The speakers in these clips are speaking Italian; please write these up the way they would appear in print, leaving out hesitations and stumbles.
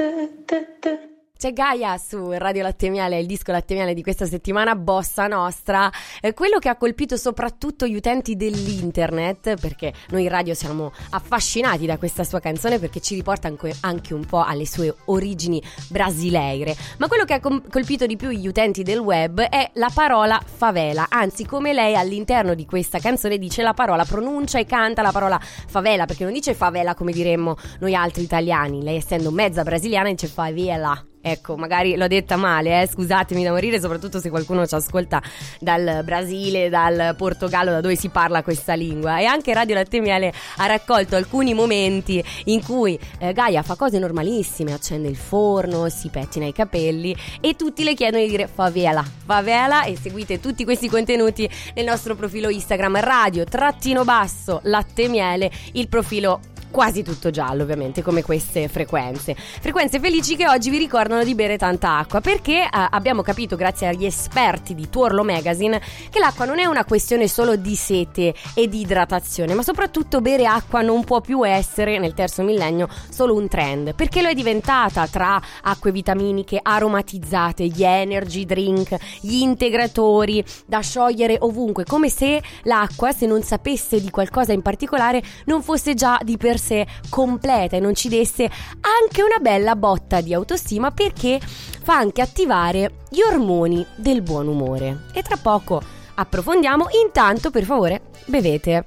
C'è Gaia su Radio Latte Miele, il disco Latte Miele di questa settimana, Bossa Nostra, quello che ha colpito soprattutto gli utenti dell'internet, perché noi in radio siamo affascinati da questa sua canzone perché ci riporta anche un po' alle sue origini brasileire, ma quello che ha colpito di più gli utenti del web è la parola favela, anzi come lei all'interno di questa canzone dice la parola, pronuncia e canta la parola favela, perché non dice favela come diremmo noi altri italiani, lei essendo mezza brasiliana dice favela. Ecco, magari l'ho detta male, scusatemi da morire, soprattutto se qualcuno ci ascolta dal Brasile, dal Portogallo, da dove si parla questa lingua. E anche Radio Latte Miele ha raccolto alcuni momenti in cui Gaia fa cose normalissime, accende il forno, si pettina i capelli e tutti le chiedono di dire favela, favela, e seguite tutti questi contenuti nel nostro profilo Instagram radio_Latte Miele, il profilo quasi tutto giallo ovviamente, come queste frequenze felici che oggi vi ricordano di bere tanta acqua, perché abbiamo capito grazie agli esperti di Tuorlo Magazine che l'acqua non è una questione solo di sete e di idratazione, ma soprattutto bere acqua non può più essere nel terzo millennio solo un trend, perché lo è diventata tra acque vitaminiche aromatizzate, gli energy drink, gli integratori da sciogliere ovunque, come se l'acqua, se non sapesse di qualcosa in particolare, non fosse già di per sé completa e non ci desse anche una bella botta di autostima, perché fa anche attivare gli ormoni del buon umore. E tra poco approfondiamo. Intanto, per favore, bevete.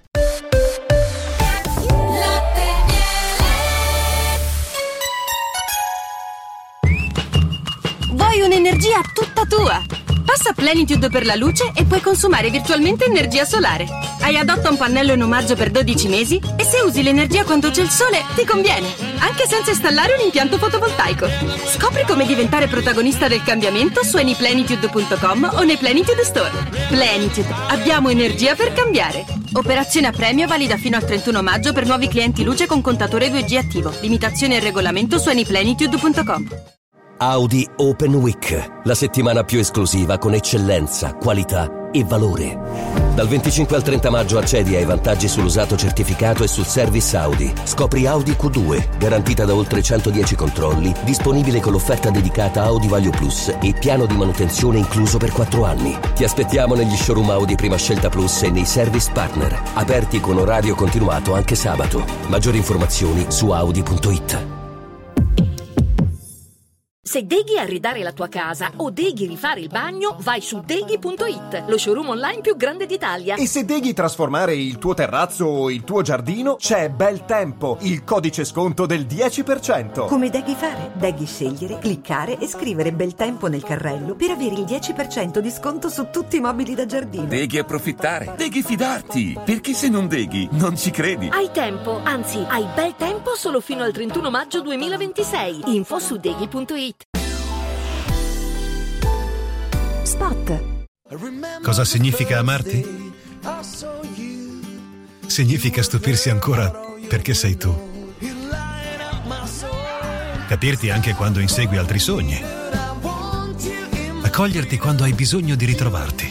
Vuoi un'energia tutta tua? Passa Plenitude per la luce e puoi consumare virtualmente energia solare. Hai Adotta un pannello in omaggio per 12 mesi e se usi l'energia quando c'è il sole ti conviene, anche senza installare un impianto fotovoltaico. Scopri come diventare protagonista del cambiamento su anyplenitude.com o nei Plenitude Store. Plenitude, abbiamo energia per cambiare. Operazione a premio valida fino al 31 maggio per nuovi clienti luce con contatore 2G attivo. Limitazioni e regolamento su anyplenitude.com. Audi Open Week, la settimana più esclusiva con eccellenza, qualità e valore. Dal 25 al 30 maggio accedi ai vantaggi sull'usato certificato e sul service Audi. Scopri Audi Q2, garantita da oltre 110 controlli, disponibile con l'offerta dedicata Audi Vaglio Plus e piano di manutenzione incluso per 4 anni. Ti aspettiamo negli showroom Audi Prima Scelta Plus e nei service partner, aperti con orario continuato anche sabato. Maggiori informazioni su audi.it. Se deghi arredare la tua casa o deghi rifare il bagno, vai su deghi.it, lo showroom online più grande d'Italia. E se deghi trasformare il tuo terrazzo o il tuo giardino, c'è Bel Tempo, il codice sconto del 10%. Come deghi fare? Deghi scegliere, cliccare e scrivere Bel Tempo nel carrello per avere il 10% di sconto su tutti i mobili da giardino. Deghi approfittare, deghi fidarti, perché se non deghi non ci credi. Hai tempo, anzi hai bel tempo solo fino al 31 maggio 2026. Info su deghi.it. Spot. Cosa significa amarti? Significa stupirsi ancora perché sei tu. Capirti anche quando insegui altri sogni. Accoglierti quando hai bisogno di ritrovarti.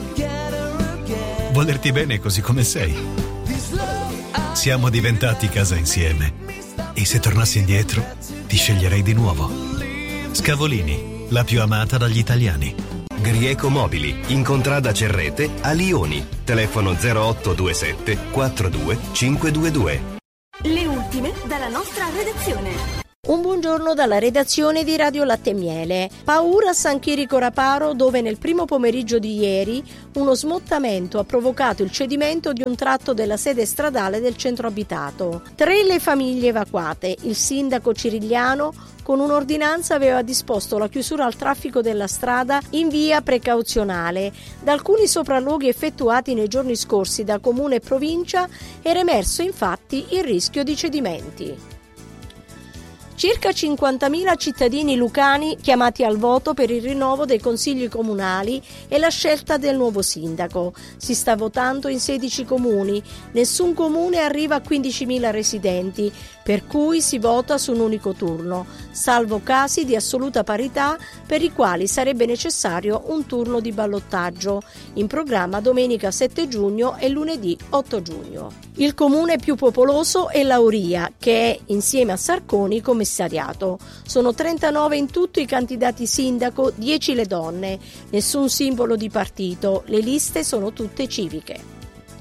Volerti bene così come sei. Siamo diventati casa insieme. E se tornassi indietro, ti sceglierei di nuovo. Scavolini, la più amata dagli italiani. Grieco Mobili, in contrada Cerrete a Lioni. Telefono 0827 42 522. Le ultime dalla nostra redazione. Un buongiorno dalla redazione di Radio Latte Miele. Paura a San Chirico Raparo, dove nel primo pomeriggio di ieri uno smottamento ha provocato il cedimento di un tratto della sede stradale del centro abitato. 3 le famiglie evacuate. Il sindaco Cirigliano con un'ordinanza aveva disposto la chiusura al traffico della strada in via precauzionale. Da alcuni sopralluoghi effettuati nei giorni scorsi da comune e provincia era emerso infatti il rischio di cedimenti. Circa 50.000 cittadini lucani chiamati al voto per il rinnovo dei consigli comunali e la scelta del nuovo sindaco. Si sta votando in 16 comuni, nessun comune arriva a 15.000 residenti. per cui si vota su un unico turno, salvo casi di assoluta parità per i quali sarebbe necessario un turno di ballottaggio, in programma domenica 7 giugno e lunedì 8 giugno. Il comune più popoloso è Lauria, che è, insieme a Sarconi, commissariato. Sono 39 in tutto i candidati sindaco, 10 le donne, nessun simbolo di partito, le liste sono tutte civiche.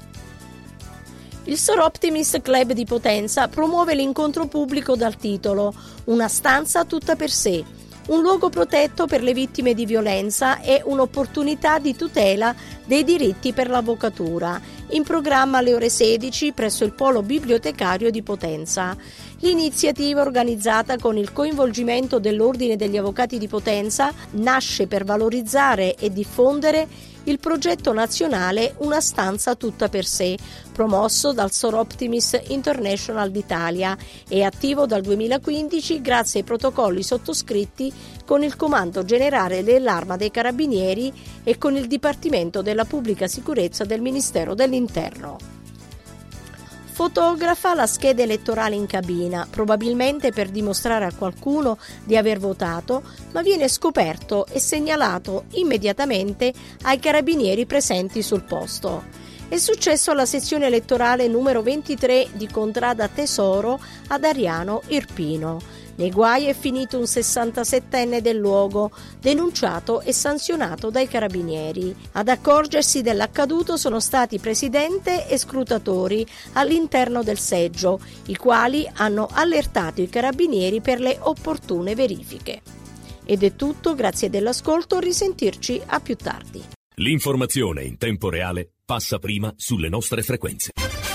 Il Soroptimist Club di Potenza promuove l'incontro pubblico dal titolo Una stanza tutta per sé, un luogo protetto per le vittime di violenza e un'opportunità di tutela dei diritti per l'avvocatura, in programma alle ore 16 presso il Polo Bibliotecario di Potenza. L'iniziativa, organizzata con il coinvolgimento dell'Ordine degli Avvocati di Potenza, nasce per valorizzare e diffondere il progetto nazionale Una stanza tutta per sé, promosso dal Soroptimist International d'Italia e attivo dal 2015 grazie ai protocolli sottoscritti con il Comando Generale dell'Arma dei Carabinieri e con il Dipartimento della Pubblica Sicurezza del Ministero dell'Interno. Fotografa la scheda elettorale in cabina, probabilmente per dimostrare a qualcuno di aver votato, ma viene scoperto e segnalato immediatamente ai carabinieri presenti sul posto. È successo alla sezione elettorale numero 23 di Contrada Tesoro ad Ariano Irpino. Nei guai è finito un 67enne del luogo, denunciato e sanzionato dai carabinieri. Ad accorgersi dell'accaduto sono stati presidente e scrutatori all'interno del seggio, i quali hanno allertato i carabinieri per le opportune verifiche. Ed è tutto, grazie dell'ascolto, risentirci a più tardi. L'informazione in tempo reale passa prima sulle nostre frequenze.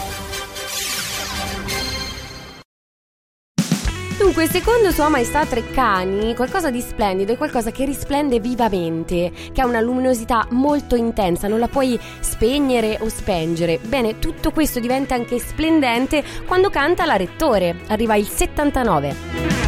Dunque, secondo Sua Maestà Treccani, qualcosa di splendido è qualcosa che risplende vivamente, che ha una luminosità molto intensa, non la puoi spegnere o spengere. Bene, tutto questo diventa anche splendente quando canta la Rettore. Arriva il 79.